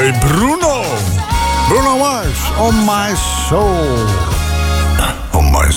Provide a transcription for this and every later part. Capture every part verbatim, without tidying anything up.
Hey Bruno. Bruno Mars. On my soul. On my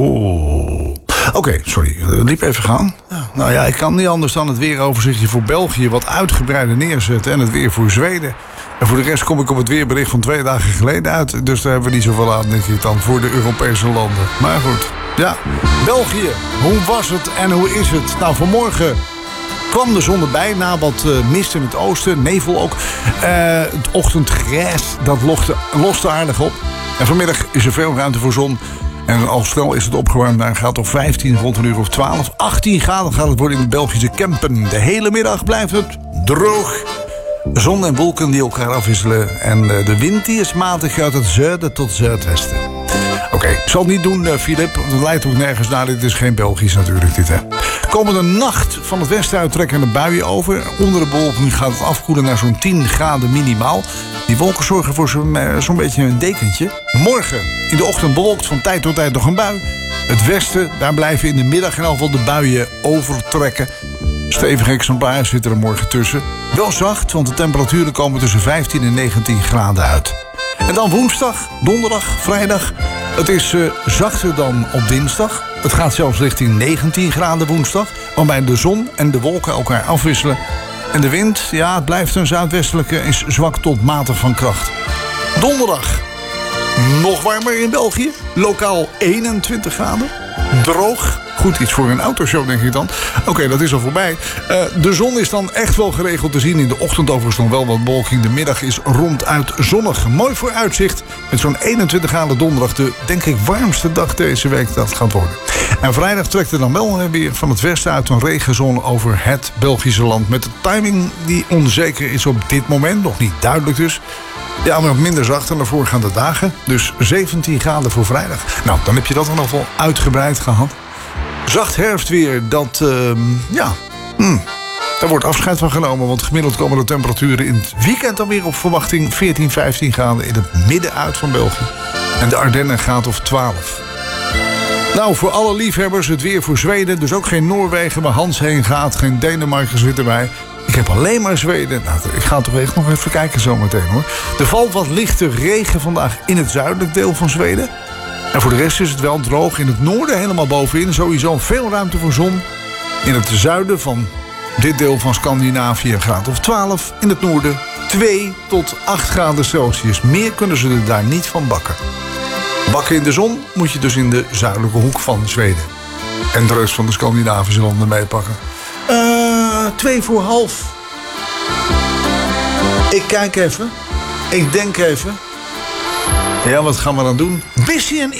soul. Oké, okay, sorry. Liep even gaan. Ja, nou ja, ik kan niet anders dan het weeroverzichtje voor België wat uitgebreider neerzetten. En het weer voor Zweden. En voor de rest kom ik op het weerbericht van twee dagen geleden uit. Dus daar hebben we niet zoveel aan, denk ik dan, voor de Europese landen. Maar goed, ja. België, hoe was het en hoe is het? Nou, vanmorgen kwam de zon erbij, na wat uh, mist in het oosten, nevel ook. Uh, het ochtendgrijs, dat loste, loste aardig op. En vanmiddag is er veel ruimte voor zon. En al snel is het opgewarmd naar een graad of vijftien, rond een uur of twaalf. achttien graden gaat het worden in de Belgische Kempen. De hele middag blijft het droog. Zon en wolken die elkaar afwisselen. En uh, de wind die is matig uit het zuiden tot zuidwesten. Oké, okay, ik zal het niet doen, Filip. Uh, dat leidt ook nergens naar. Dit is geen Belgisch natuurlijk, dit, hè. Komende nacht van het westen uit trekken de buien over. Onder de bewolking gaat het afkoelen naar zo'n tien graden minimaal. Die wolken zorgen voor zo'n, uh, zo'n beetje een dekentje. Morgen in de ochtend bewolkt van tijd tot tijd nog een bui. Het westen, daar blijven in de middag in ieder geval de buien overtrekken. Stevige exemplaren zitten er morgen tussen. Wel zacht, want de temperaturen komen tussen vijftien en negentien graden uit. En dan woensdag, donderdag, vrijdag. Het is uh, zachter dan op dinsdag. Het gaat zelfs richting negentien graden woensdag. Waarbij de zon en de wolken elkaar afwisselen. En de wind, ja, het blijft een zuidwestelijke, is zwak tot matig van kracht. Donderdag, nog warmer in België. Lokaal eenentwintig graden. Droog. Goed iets voor een autoshow, denk ik dan. Oké, okay, dat is al voorbij. Uh, de zon is dan echt wel geregeld te zien. In de ochtend overigens nog wel wat bewolking. De middag is ronduit zonnig. Mooi vooruitzicht. Met zo'n eenentwintig graden donderdag. De, denk ik, warmste dag deze week dat gaat worden. En vrijdag trekt er dan wel weer van het westen uit een regenzone over het Belgische land. Met de timing die onzeker is op dit moment. Nog niet duidelijk dus. Ja, maar minder zacht dan de voorgaande dagen. Dus zeventien graden voor vrijdag. Nou, dan heb je dat dan nog wel uitgebreid gehad. Zacht herfstweer, dat, uh, ja, hmm, daar wordt afscheid van genomen. Want gemiddeld komen de temperaturen in het weekend dan weer op verwachting veertien, vijftien graden in het midden uit van België. En de Ardennen gaat of twaalf. Nou, voor alle liefhebbers het weer voor Zweden. Dus ook geen Noorwegen waar Hans heen gaat. Geen Denemarken zit erbij. Ik heb alleen maar Zweden. Nou, ik ga toch echt nog even kijken zometeen, hoor. Er valt wat lichte regen vandaag in het zuidelijk deel van Zweden. En voor de rest is het wel droog. In het noorden helemaal bovenin. Sowieso veel ruimte voor zon. In het zuiden van dit deel van Scandinavië een graad of twaalf. In het noorden twee tot acht graden Celsius. Meer kunnen ze er daar niet van bakken. Bakken in de zon moet je dus in de zuidelijke hoek van Zweden. En de rest van de Scandinavische landen meepakken. Uh, twee voor half. Ik kijk even. Ik denk even. Ja, wat gaan we dan doen? Missie en